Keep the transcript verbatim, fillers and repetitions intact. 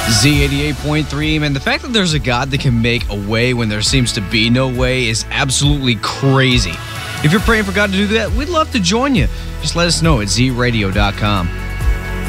Z eighty-eight point three, man, the fact that there's a God that can make a way when there seems to be no way is absolutely crazy. If you're praying for God to do that, we'd love to join you. Just let us know at z radio dot com.